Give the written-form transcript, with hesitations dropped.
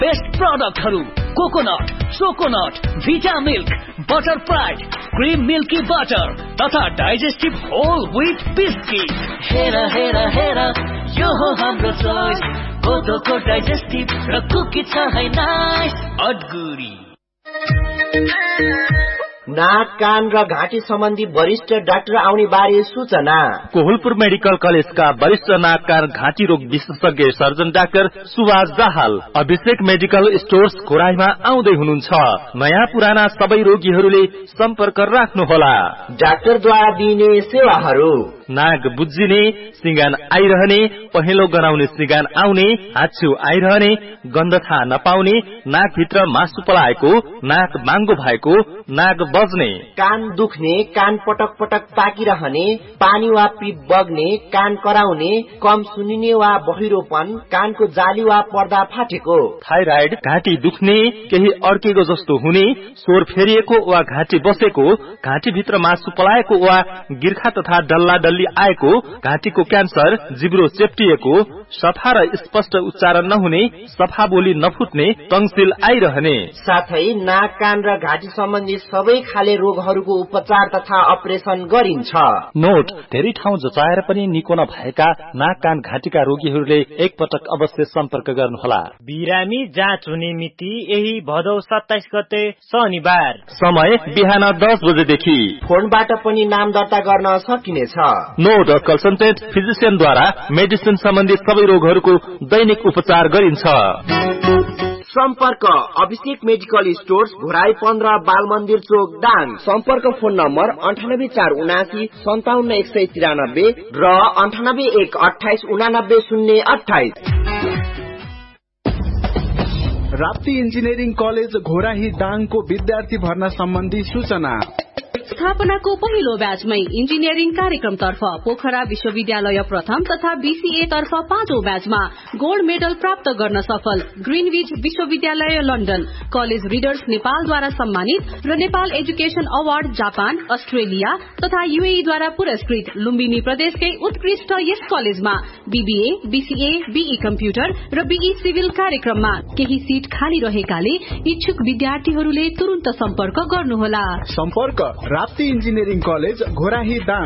Best प्रोडक्टहरु coconut, चोकोनट, भिटा milk, butter pride, cream milky butter तथा digestive whole wheat biscuit. हेरा हेरा हेरा यो हो हाम्रो चोइस, कोदोको डाइजेस्टिभ र कुकी छ है नाइस अडगुडी। नाक कान र घाँटी सम्बन्धी वरिष्ठ डाक्टर आउने बारे सूचना। कोहलपुर मेडिकल कलेजका वरिष्ठ नाक कान घाँटी रोग विशेषज्ञ सर्जन डाक्टर सुभाष दाहाल अभिषेक मेडिकल स्टोर्स घोराईमा आउँदै हुनुहुन्छ। नयाँ पुराना सबै रोगीहरूले सम्पर्क राख्नुहोला। डाक्टरद्वारा दिइने सेवाहरू: नाक बुझिने, सिंगान आइरहने, पहेँलो गनाउने सिंगान आउने, हाच्छिउ आइरहने, गन्ध थाहा नपाउने, नाक भित्र मासु पलाएको, नाक बाङ्गो भएको, नाक बज्ने, कान दुख्ने, कान पटक पटक पाकिरहने, पानी वा पिप बग्ने, कान कराउने, कम सुनिने वा बहिरोपन, कानको जाली वा पर्दा फाटेको, थाइराइड, घाँटी दुख्ने, केही अड्केको जस्तो हुने, स्वर फेरिएको वा घाँटी बसेको, घाँटी भित्र मासु पलाएको वा गिर्खा तथा डल्ला डल्ली आएको, घाँटीको क्यान्सर, जिब्रो चेप्टिएको, सफा र स्पष्ट उच्चारण नहुने, सफा बोली नफुट्ने, टङ्सिल आइरहने, साथै नाक कान र घाँटी सम्बन्धी सबै खाले रोगहरूको उपचार तथा अपरेसन गरिन्छ। नोट: धेरै ठाउँ जचाएर पनि निको नभएका नाक कान घाँटीका रोगीहरूले एकपटक अवश्य सम्पर्क गर्नुहोला। बिरामी जाँच हुने मिति यही भदौ 27 गते शनिबार। समय बिहान 10 बजेदेखि। फोनबाट पनि नाम दर्ता गर्न सकिनेछ। नोट: कन्सल्टेन्ट फिजिशियनद्वारा मेडिसिन सम्बन्धी सबै रोगहरूको दैनिक उपचार गरिन्छ। सम्पर्क: अभिषेक मेडिकल स्टोर्स घोराई 15 बाल मन्दिर चोक दाङ। सम्पर्क फोन नम्बर 98479 57193 र 98 128 89028। राप्ती इन्जिनियरिङ कलेज घोराही दाङको विद्यार्थी भर्ना सम्बन्धी सूचना। स्थापनाको पहिलो ब्याचमै इन्जिनियरिङ कार्यक्रम तर्फ पोखरा विश्वविद्यालय प्रथम तथा बीसीए तर्फ 5औं ब्याचमा गोल्ड मेडल प्राप्त गर्न सफल ग्रीनविच विश्वविद्यालय लन्डन, कलेज रिडर्स नेपालद्वारा सम्मानित र Nepal education award Japan, Australia तथा यूएई द्वारा पुरस्कृत लुम्बिनी प्रदेशकै उत्कृष्ट यस कलेजमा बीबीए, बीसीए, बीई कम्प्युटर र बीई सिभिल कार्यक्रममा केही सीट खाली रहेकाले इच्छुक विद्यार्थीहरूले तुरुन्त सम्पर्क गर्नुहोला। सम्पर्क: राप्ती इन्जिनियरिङ कलेज घोराही दाङ।